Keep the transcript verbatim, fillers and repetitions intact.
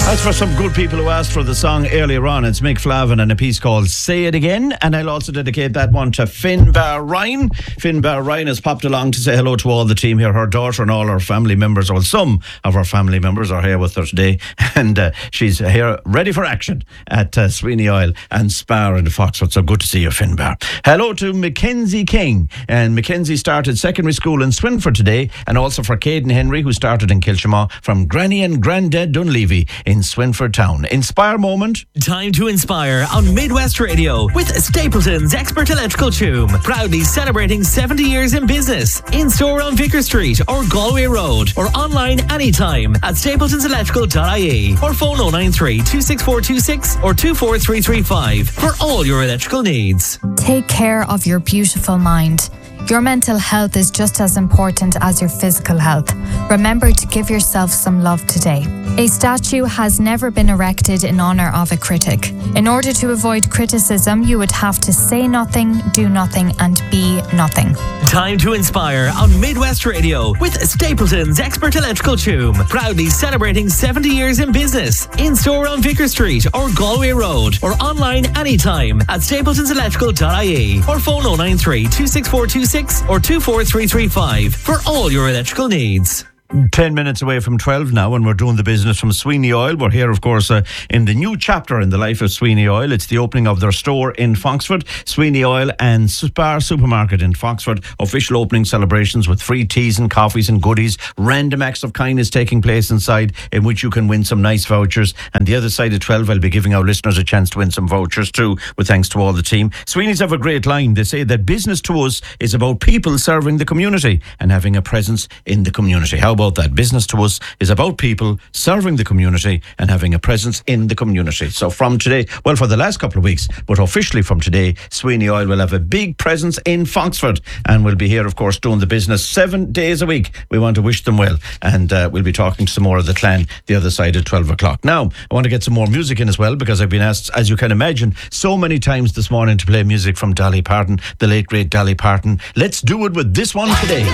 That's for some good people who asked for the song earlier on. It's Mick Flavin and a piece called Say It Again. And I'll also dedicate that one to Finbar Ryan. Finbar Ryan has popped along to say hello to all the team here. Her daughter and all her family members, or some of her family members, are here with her today. And uh, she's here ready for action at uh, Sweeney Oil and Spar in Foxford. So good to see you, Finbar. Hello to Mackenzie King. And Mackenzie started secondary school in Swinford today. And also for Caden Henry, who started in Kilshamaw from Granny and Grandad Dunleavy in Swinford Town. Inspire moment. Time to inspire on Midwest Radio with Stapleton's Expert Electrical Tune. Proudly celebrating seventy years in business. In store on Vicar Street or Galway Road, or online anytime at stapletons electrical dot I E, or phone oh nine three, two six four two six or two four three three five for all your electrical needs. Take care of your beautiful mind. Your mental health is just as important as your physical health. Remember to give yourself some love today. A statue has never been erected in honour of a critic. In order to avoid criticism, you would have to say nothing, do nothing, and be nothing. Time to inspire on Midwest Radio with Stapleton's Expert Electrical Tune. Proudly celebrating seventy years in business. In store on Vicar Street or Galway Road, or online anytime at stapletons electrical dot I E, or phone oh nine three, two six four two six or two four three three five for all your electrical needs. Ten minutes away from twelve now, and we're doing the business from Sweeney Oil. We're here, of course, uh, in the new chapter in the life of Sweeney Oil. It's the opening of their store in Foxford. Sweeney Oil and Spar Supermarket in Foxford. Official opening celebrations with free teas and coffees and goodies. Random acts of kindness taking place inside, in which you can win some nice vouchers. And the other side of twelve, I'll be giving our listeners a chance to win some vouchers too, with thanks to all the team. Sweeney's have a great line. They say that business to us is about people serving the community and having a presence in the community. How about that? Business to us is about people serving the community and having a presence in the community. So from today, well, for the last couple of weeks, but officially from today, Sweeney Oil will have a big presence in Foxford, and we'll be here, of course, doing the business seven days a week. We want to wish them well, and uh, we'll be talking to some more of the clan the other side at twelve o'clock. Now, I want to get some more music in as well, because I've been asked, as you can imagine, so many times this morning to play music from Dolly Parton, the late great Dolly Parton. Let's do it with this one today.